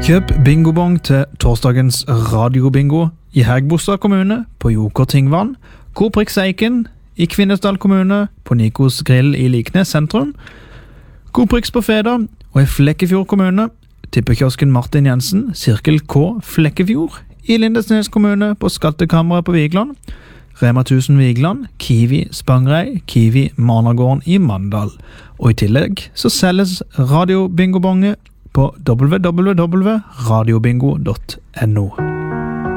Kjøp bingobong til torsdagens radiobingo i Hægebostad kommune på Joker Tingvann, Coop Eiken i Kvinesdal kommune, på Nikos Grill i Liknes sentrum, Coop på Feda og i Flekkefjord kommune, tippekiosken Martin Jensen, Sirkel K Flekkefjord i Lindesnes kommune, på Skattekammeret på Vigland, Rema 1000 Vigland, Kiwi Spangrei, Kiwi Managården i Mandal. Og i tillegg så selges radiobingobonge på www.radiobingo.no.